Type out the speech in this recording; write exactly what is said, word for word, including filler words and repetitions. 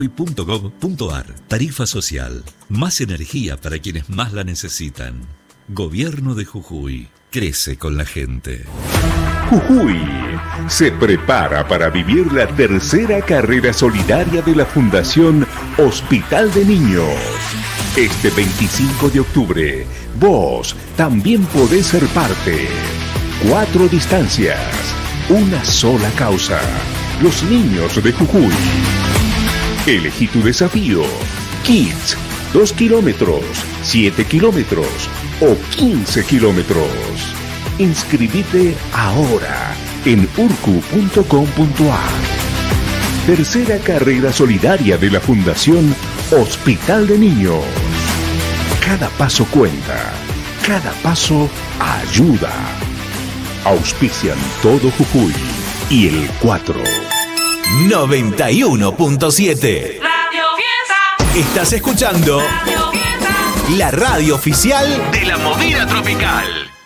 punto gov punto ar. Tarifa social. Más energía para quienes más la necesitan. Gobierno de Jujuy. Crece con la gente. Jujuy se prepara para vivir la tercera carrera solidaria de la Fundación Hospital de Niños. Este veinticinco de octubre, vos también podés ser parte. Cuatro distancias, una sola causa. Los niños de Jujuy. Elegí tu desafío. Kids, dos kilómetros, siete kilómetros o quince kilómetros. Inscribite ahora en urcu punto com punto ar. Tercera carrera solidaria de la Fundación Hospital de Niños. Cada paso cuenta, cada paso ayuda. Auspician todo Jujuy y el cuatro. noventa y uno punto siete. Radio Fiesta. Estás escuchando Radio Fiesta. la radio oficial De la movida tropical.